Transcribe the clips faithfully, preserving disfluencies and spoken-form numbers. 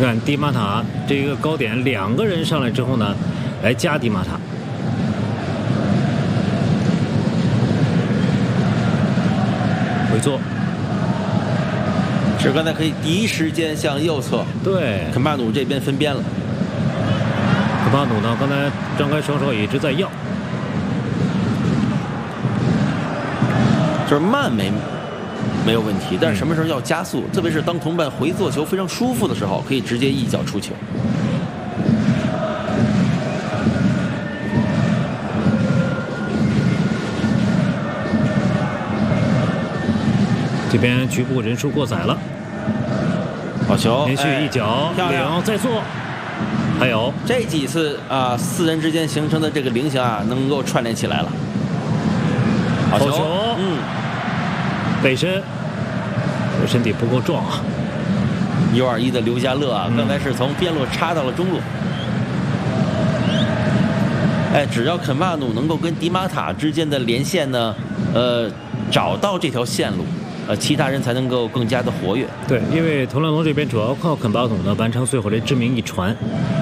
看迪马塔这个高点，两个人上来之后呢，来加迪马塔。回做。 是刚才可以第一时间向右侧， 对， 肯巴努这边分边了。 肯巴努呢，刚才张开双手一直在要， 就是慢没没有问题，但是什么时候要加速？嗯、特别是当同伴回做球非常舒服的时候，可以直接一脚出球。 这边局部人数过载了， 好球， 连续一脚，两再做，还有这几次啊，四人之间形成的这个菱形啊，能够串联起来了。好球，嗯， 背身，身体不够壮啊。 U 二一的刘家乐啊，刚才是从边路插到了中路。哎，只要肯巴努能够跟迪马塔之间的连线呢，呃，找到这条线路。呃，其他人才能够更加的活跃。 对，因为特兰龙这边主要靠肯巴努呢完成最后这致命一传。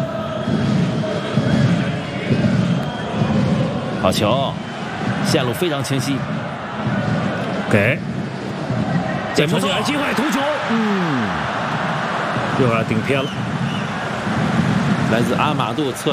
好球，线路非常清晰。 给，再传进来机会，头球，嗯，又让顶偏了。 来自阿马杜侧。